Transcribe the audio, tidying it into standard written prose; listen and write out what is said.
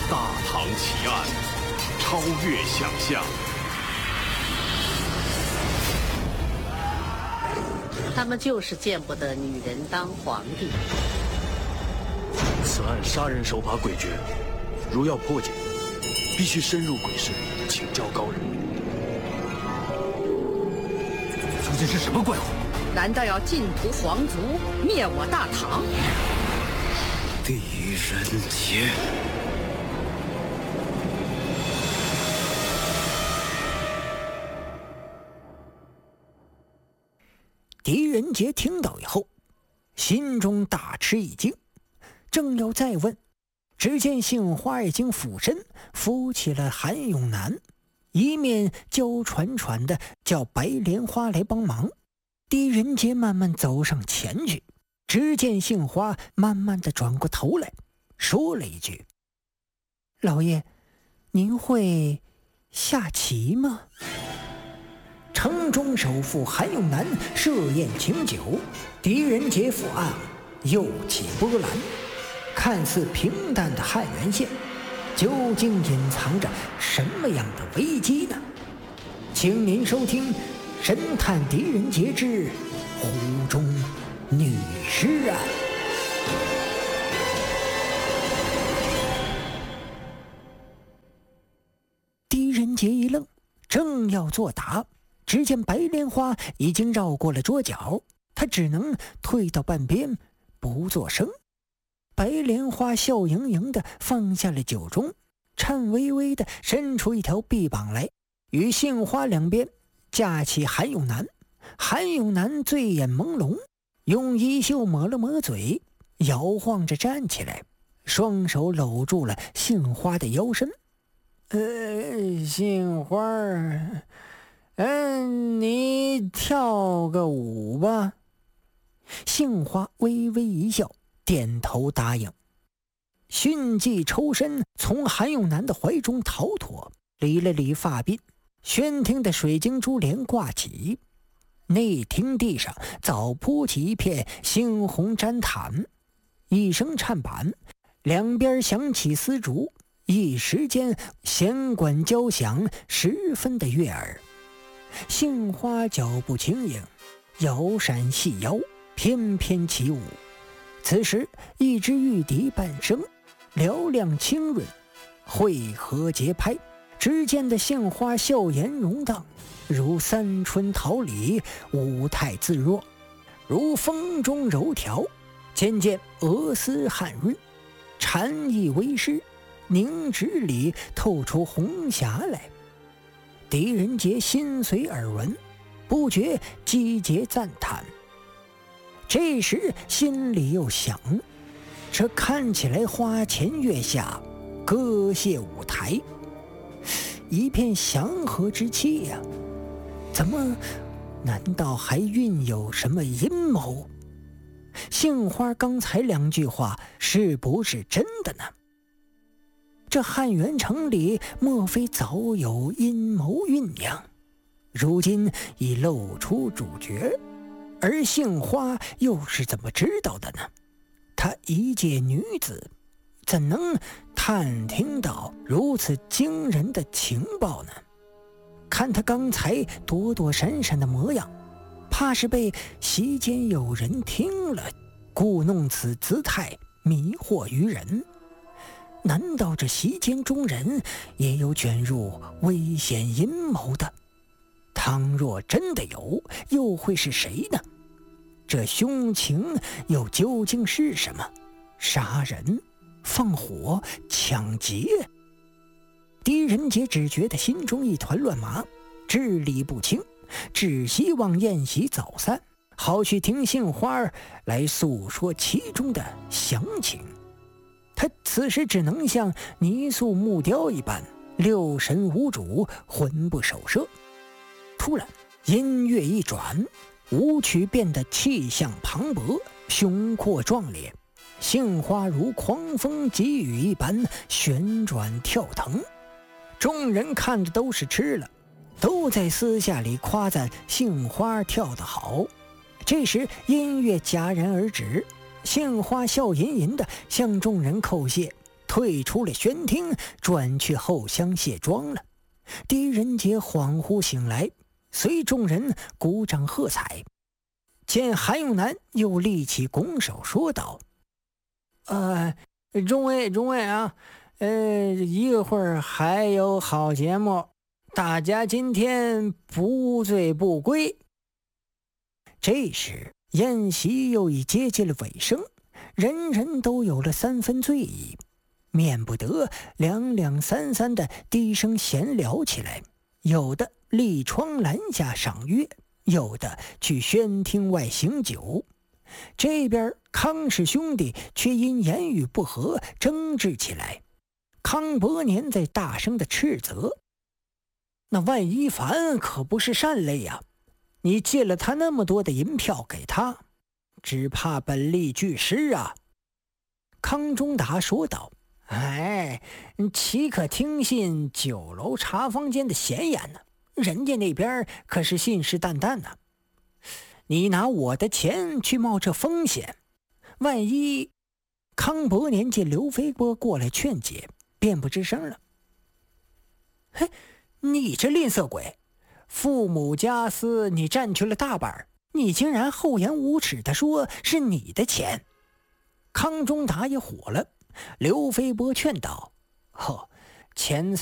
大唐奇案，超越想象。 他们就是见不得女人当皇帝。 此案杀人手法诡谲，如要破解，必须深入鬼市，请教高人。 究竟是什么怪物？ 难道要尽屠皇族，灭我大唐？ 狄仁杰。 狄仁杰听到以后，心中大吃一惊，正要再问，只见杏花已经俯身扶起了韩永南，一面娇喘喘的叫白莲花来帮忙。狄仁杰慢慢走上前去，只见杏花慢慢的转过头来，说了一句：“老爷，您会下棋吗？”城中首富韩永南设宴请酒，狄仁杰赴案又起波澜。看似平淡的汉源县，究竟隐藏着什么样的危机呢？请您收听《神探狄仁杰之湖中女尸案》。狄仁杰一愣，正要作答，只见白莲花已经绕过了桌角，他只能退到半边不作声。白莲花笑盈盈地放下了酒盅，颤巍巍地伸出一条臂膀来，与杏花两边架起韩永南。韩永南醉眼朦胧，用衣袖抹了抹嘴，摇晃着站起来，双手搂住了杏花的腰身。杏花儿，你跳个舞吧。杏花微微一笑，点头答应。迅即抽身从韩永南的怀中逃脱，理了理发鬓，宣厅的水晶珠帘挂起，内厅地上早铺起一片猩红毡毯，一声颤板，两边响起丝竹，一时间弦管交响，十分的悦耳。杏花脚步轻盈，摇闪细腰，翩翩起舞。此时一支玉笛半声，嘹亮清润，汇合节拍，只见的杏花笑颜容荡，如三春桃李，舞态自若，如风中柔条，渐渐额丝汗润，禅意为师，凝脂里透出红霞来。狄仁杰心随耳闻，不觉击节赞叹。这时心里又想，这看起来花前月下，歌榭舞台，一片祥和之气呀，怎么难道还蕴有什么阴谋？杏花刚才两句话是不是真的呢？这汉源城里莫非早有阴谋酝酿，如今已露出主角，而杏花又是怎么知道的呢？她一介女子，怎能探听到如此惊人的情报呢？看她刚才躲躲闪闪的模样，怕是被席间有人听了，故弄此姿态，迷惑于人。难道这席间中人也有卷入危险阴谋的？倘若真的有，又会是谁呢？这凶情又究竟是什么？杀人、放火、抢劫？狄仁杰只觉得心中一团乱麻，支理不清，只希望宴席早散，好去听杏花来诉说其中的详情。他此时只能像泥塑木雕一般，六神无主，魂不守舍。突然音乐一转，舞曲变得气象磅礴，雄阔壮烈，杏花如狂风急雨一般旋转跳腾。众人看着都是吃了，都在私下里夸赞杏花跳得好。这时音乐戛然而止，杏花笑吟吟地向众人叩谢， 退出了宣厅，转去后厢卸妆了。狄仁杰恍惚醒来，随众人鼓掌喝彩。见韩永南又立起拱手说道：众位啊，一会儿还有好节目，大家今天不醉不归。这时宴席又已接近了尾声，人人都有了3分醉意，免不得两两三三的低声闲聊起来，有的立窗栏下赏月，有的去宣厅外行酒。这边康氏兄弟却因言语不合争执起来。康伯年在大声的斥责：那万一凡可不是善类呀，你借了他那么多的银票给他，只怕本利俱失啊。康中达说道：岂可听信酒楼茶坊间的闲言呢？人家那边可是信誓旦旦呢。你拿我的钱去冒这风险，万一……康伯年见刘飞波过来劝解，便不吱声了。你这吝啬鬼，父母家私你占去了大半，你竟然厚颜无耻地说是你的钱。康中达也火了。刘飞波劝道：钱